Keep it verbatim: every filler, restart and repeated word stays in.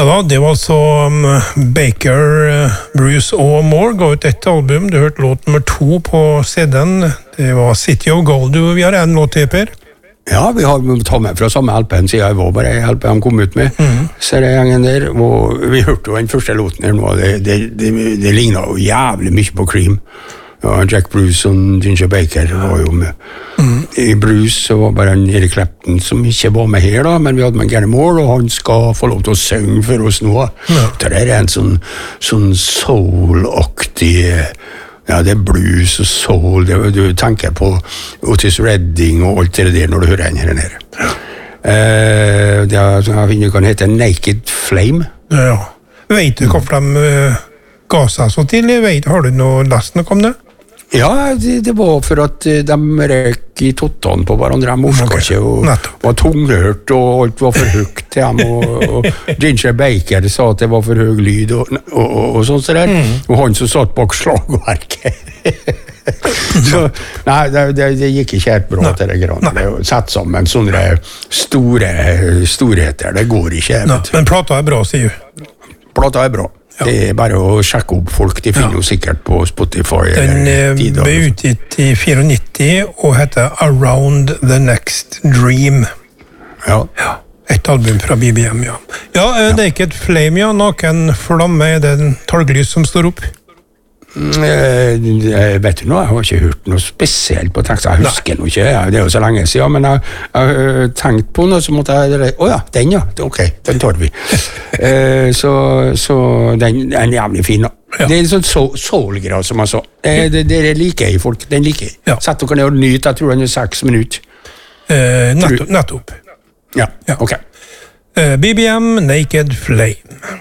da, det var altså um, Baker, Bruce og Moore ga ut ett album. Du hørte låt nummer to på C D-en. Det var City of Gold. Du, vi har en låt til, Per. Ja, vi har tatt med fra samme L P-en, siden jeg var bare en L P han kom ut med. Mm. Så er det gjengen der, og vi hørte jo den første låten her nå, det, det, det, det lignet jo jævlig mye på Cream. Ja, Jack Bruce og Ginger Baker var jo med. Mm. I Bruce så var bare en Eric Clapton som ikke var med her da, men vi hadde med Gary Moore, og han skal få lov til å synge for oss nå. Ja. Det er en sånn, sånn soul-aktig, ja, det er blues og soul, det, du tenker på Otis Redding og alt det der når du hører den her nede. Ja. Eh, det er, jeg finner kan hete Naked Flame. Ja, vet du hvorfor de uh, ga seg så tidlig? Vet, har du noe lest noe om det? Ja, det, det var for at de røk i tottene på hverandre, de orska okay. ikke, og var tunghørt, og alt var for høyt til dem, og, og Ginger Baker sa at det var for høy lyd, og, og, og, og sånn så der, mm. og han som satt bak slagverket. Så, nei, det, det, det gikk ikke helt bra nei. Til det grann. Det sett sammen sånne store storheter, det går ikke. Nei, men plata er bra, sier du? Plata er bra. Ja. Det er bare å sjekke opp folk, de finner ja. Jo sikkert på Spotify. Den eller, ble utgitt i nittiofire og heter Around the Next Dream. Ja. Ja. Et album fra B B M, ja. Ja, ja. Det er ikke et flame, ja. Naken flamme, er det en talglys som står opp? Eh, vet du noe, jeg har ikke hørt noe spesielt på tekst, jeg husker noe ikke, det er jo så lenge siden, men jeg har tenkt på noe, så måtte jeg, åja, oh, den ja, ok, den tar vi. eh, så, så den er jævlig fin. Ja. Det er sånn soul-greier, som jeg sa. Eh, det, det liker jeg, folk, den liker jeg. Ja. Sett dere ned og nyt, jeg tror den er seks minutter. Eh, nettopp, nettopp. Ja, ja, ok. Eh, B B M, Naked Flame.